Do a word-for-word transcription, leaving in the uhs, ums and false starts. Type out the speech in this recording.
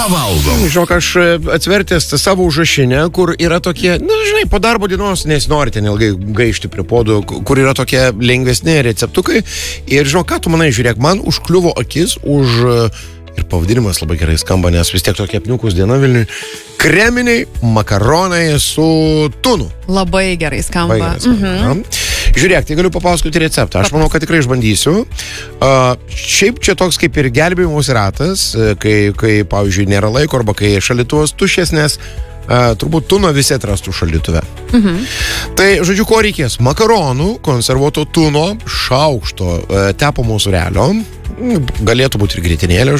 Valgom. Žinok, aš atsvertęs savo užrašinę, kur yra tokie, na, žinai, po darbo dienos nesinori ten ilgai gaišti prie podų, kur yra tokie lengvesni receptukai. Ir žinok, ką tu manai, žiūrėk, man užkliuvo akis už... Ir pavadinimas labai gerai skamba, nes vis tiek tokia apniukus diena Vilniui. Kreminiai makaronai su tunu. Labai gerai skamba. Labai gerai skamba. Mhm. Žiūrėk, tai galiu papasakoti receptą. Aš manau, kad tikrai išbandysiu. Uh, šiaip čia toks kaip ir gelbėjimus ratas, kai, kai, pavyzdžiui, nėra laiko arba kai šaldytuvas tuščias, nes uh, turbūt tuno visi atrastų šaldytuve. Mhm. Tai, žodžiu, ko reikės? Makaronų, konservuoto tuno, šaukšto, uh, tepamo sūrelio, galėtų būti ir grietinėlė,